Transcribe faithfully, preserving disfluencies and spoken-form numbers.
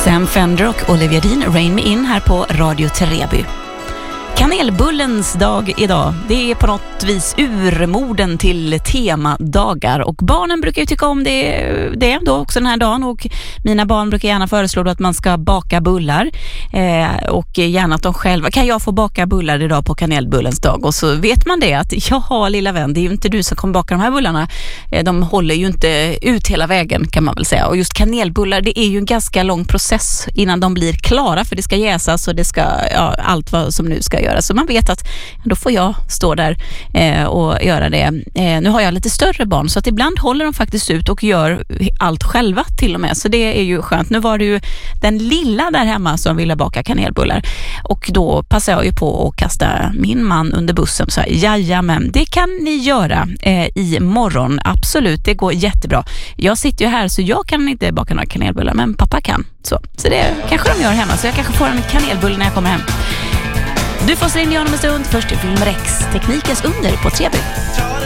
Sam Fender och Olivia Dean, Rain Me In här på Radio Treby. Kanelbullens dag idag, det är på något vis urmoden till temadagar, och barnen brukar ju tycka om det, det då också den här dagen, och mina barn brukar gärna föreslå att man ska baka bullar eh, och gärna att de själva, kan jag få baka bullar idag på kanelbullens dag? Och så vet man det att jaha lilla vän, det är ju inte du som kommer baka de här bullarna, eh, de håller ju inte ut hela vägen kan man väl säga, och just kanelbullar, det är ju en ganska lång process innan de blir klara, för det ska jäsas och det ska, ja, allt vad som nu ska göra. Så man vet att då får jag stå där eh, och göra det. Eh, nu har jag lite större barn så att ibland håller de faktiskt ut och gör allt själva till och med. Så det är ju skönt. Nu var det ju den lilla där hemma som ville baka kanelbullar. Och då passar jag ju på att kasta min man under bussen. Så här, jajamän, det kan ni göra eh, i morgon. Absolut, det går jättebra. Jag sitter ju här så jag kan inte baka några kanelbullar, men pappa kan. Så, så det kanske de gör hemma. Så jag kanske får en kanelbulle när jag kommer hem. Du får se in i om en stund. Först till Film Rex, teknikens under på Treby.